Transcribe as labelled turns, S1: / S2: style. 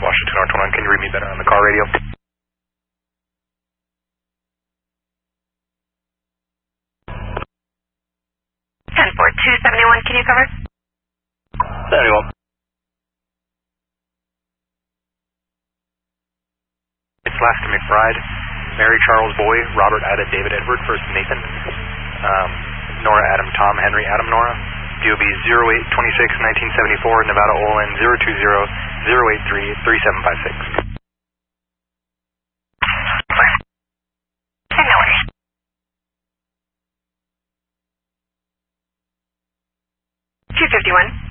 S1: Washington R21, can you read me better on the car radio?
S2: 10-4-2-71, can you cover?
S1: 71. It's Lasta McBride, Mary Charles Boy, Robert Ada David Edward, first Nathan, Nora Adam Tom Henry Adam Nora, DOB 0826-1974, Nevada Olin 020-083-3756.
S2: Signal. 251.